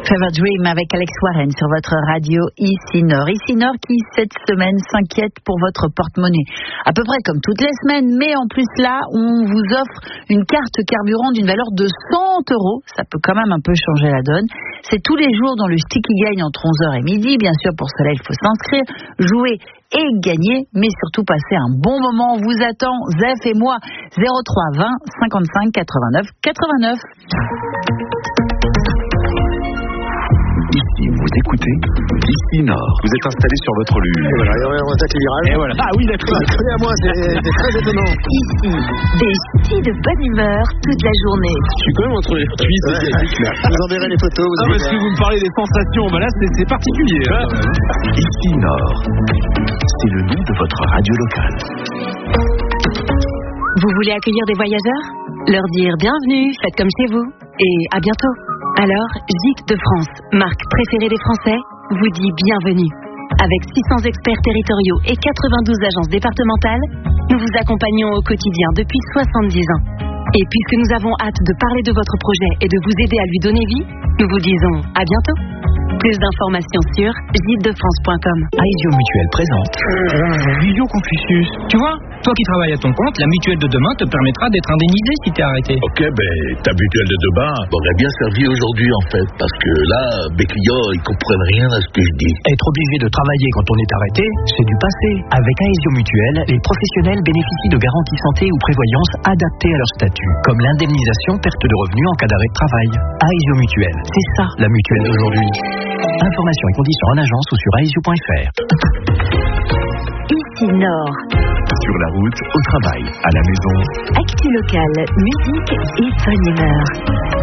Fever Dream avec Alex Warren sur votre radio Ici Nord. Ici Nord qui, cette semaine, s'inquiète pour votre porte-monnaie. À peu près comme toutes les semaines, mais en plus là, on vous offre une carte carburant d'une valeur de 100 €. Ça peut quand même un peu changer la donne. C'est tous les jours dans le Sticky Gagne entre 11h et midi. Bien sûr, pour cela, il faut s'inscrire, jouer et gagner, mais surtout passer un bon moment. On vous attend, Zef et moi, 03 20 55 89 89. Ici, vous écoutez Ici Nord. Vous êtes installé sur votre lune. Et voilà, on attaque les virages. Et voilà. Ah oui, d'accord. Collé à moi, c'est très étonnant. Ici, des ch'tis de bonne humeur toute la journée. Je suis quand même entre les cuisses asiatiques là. Je vous enverrai les photos. Parce que vous me parlez des sensations, bah là c'est particulier. Ici Nord, c'est le nom de votre radio locale. Vous voulez accueillir des voyageurs? Leur dire bienvenue, faites comme chez vous. Et à bientôt. Alors, Gîtes de France, marque préférée des Français, vous dit bienvenue. Avec 600 experts territoriaux et 92 agences départementales, nous vous accompagnons au quotidien depuis 70 ans. Et puisque nous avons hâte de parler de votre projet et de vous aider à lui donner vie, nous vous disons à bientôt. Plus d'informations sur gîtesdefrance.com. Aesio Mutuelle présente Vision Confucius. Tu vois, toi qui travailles à ton compte, la mutuelle de demain te permettra d'être indemnisé si t'es arrêté. Ok, ta mutuelle de demain m'aurait bien servi aujourd'hui en fait, parce que là, mes clients, ils comprennent rien à ce que je dis. Être obligé de travailler quand on est arrêté, c'est du passé. Avec Aesio Mutuelle, les professionnels bénéficient de garanties santé ou prévoyance adaptées à leur statut, comme l'indemnisation perte de revenus en cas d'arrêt de travail. Aesio Mutuelle, c'est ça la mutuelle d'aujourd'hui. Informations et conditions en agence ou sur aesio.fr. Ici Nord. Sur la route, au travail, à la maison. Actu locale, musique et bonne humeur.